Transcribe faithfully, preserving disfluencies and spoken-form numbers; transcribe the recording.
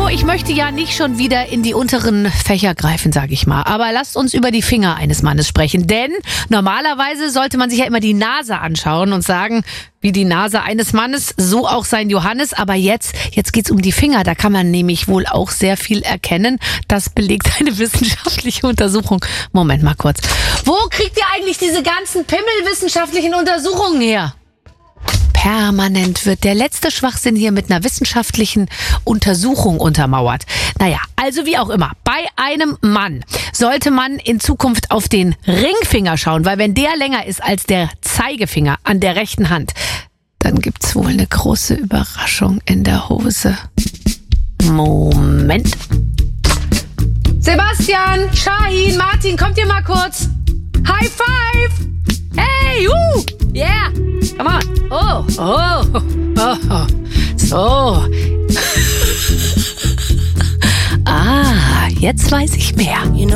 So, ich möchte ja nicht schon wieder in die unteren Fächer greifen, sage ich mal. Aber lasst uns über die Finger eines Mannes sprechen. Denn normalerweise sollte man sich ja immer die Nase anschauen und sagen, wie die Nase eines Mannes, so auch sein Johannes. Aber jetzt, jetzt geht's um die Finger. Da kann man nämlich wohl auch sehr viel erkennen. Das belegt eine wissenschaftliche Untersuchung. Moment mal kurz. Wo kriegt ihr eigentlich diese ganzen pimmelwissenschaftlichen Untersuchungen her? Permanent wird der letzte Schwachsinn hier mit einer wissenschaftlichen Untersuchung untermauert. Naja, also wie auch immer, bei einem Mann sollte man in Zukunft auf den Ringfinger schauen, weil wenn der länger ist als der Zeigefinger an der rechten Hand, dann gibt's wohl eine große Überraschung in der Hose. Moment. Sebastian, Shahin, Martin, kommt ihr mal kurz? High five! Hey, uh, yeah, come on. Oh, oh, oh, oh. So. Ah, jetzt weiß ich mehr.